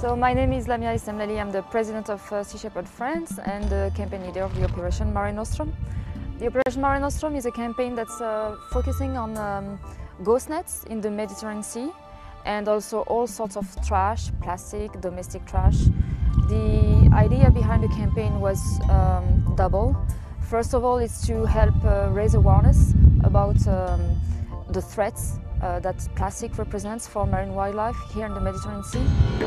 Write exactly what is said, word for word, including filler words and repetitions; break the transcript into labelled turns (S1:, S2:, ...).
S1: So my name is Lamia Issemlali. I'm the president of uh, Sea Shepherd France and the campaign leader of the Operation Mare Nostrum. The Operation Mare Nostrum is a campaign that's uh, focusing on um, ghost nets in the Mediterranean Sea and also all sorts of trash, plastic, domestic trash. The idea behind the campaign was um, double. First of all, it's to help uh, raise awareness about um, the threats uh, that plastic represents for marine wildlife here in the Mediterranean Sea.